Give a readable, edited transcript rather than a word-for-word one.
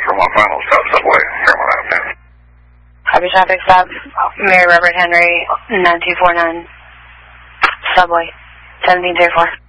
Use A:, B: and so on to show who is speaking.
A: for my final stop, subway, Fairmont Avenue.
B: Copy traffic stop, Mary Robert Henry, 9249, subway, 1734.